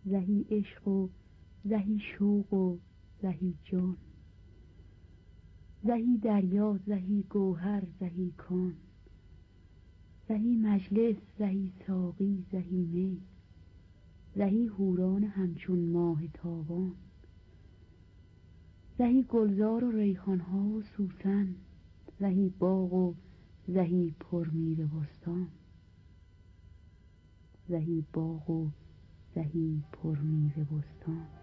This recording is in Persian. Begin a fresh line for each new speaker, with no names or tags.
زهی عشق و زهی شوق و زهی جان، زهی دریا زهی گوهر زهی کان، زهی مجلس زهی ساقی زهی می، زهی حوران همچون ماه تابان، زهی گلزار و ریحانها و سوسن، زهی باغ و زهی پرمیوه بستان، زهی باغ و زهی پرمیوه بستان.